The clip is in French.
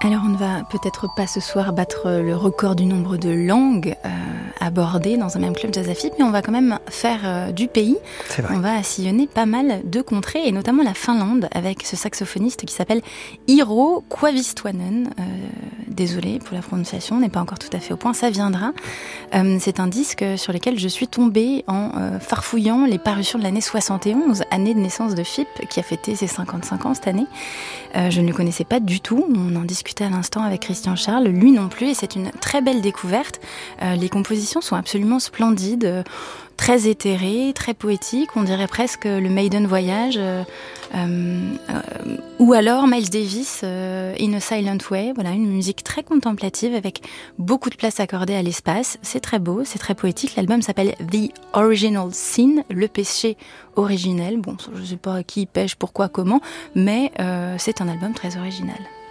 Alors on ne va peut-être pas ce soir battre le record du nombre de langues abordées dans un même club jazz AFIP, mais on va quand même faire du pays. C'est vrai. On va sillonner pas mal de contrées, et notamment la Finlande, avec ce saxophoniste qui s'appelle Iiro Kuavistuinen. Désolée pour la prononciation, on n'est pas encore tout à fait au point, ça viendra. C'est un disque sur lequel je suis tombée en farfouillant les parutions de l'année 71, année de naissance de FIP, qui a fêté ses 55 ans cette année. Je ne le connaissais pas du tout, on en discutait à l'instant avec Christian Charles, lui non plus, et c'est une très belle découverte. Les compositions sont absolument splendides, très éthérées, très poétiques, on dirait presque le Maiden Voyage, ou alors Miles Davis, In a Silent Way, voilà, une musique très contemplative avec beaucoup de place accordée à l'espace. C'est très beau, c'est très poétique. L'album s'appelle The Original Sin, le péché originel. Bon, je ne sais pas qui pêche, pourquoi, comment, mais c'est un album très original.